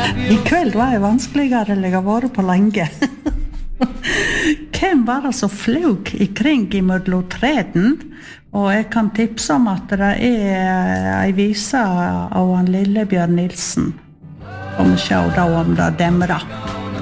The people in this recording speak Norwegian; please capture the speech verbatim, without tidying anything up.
I kveld var jeg vanskeligere enn jeg har vært på lenge. Hvem var det som fløg ikring i mellom treden? Og jeg kan tipse om at det er ei vise av han Lillebjørn Nilsen. Om vi ser da om det demrer.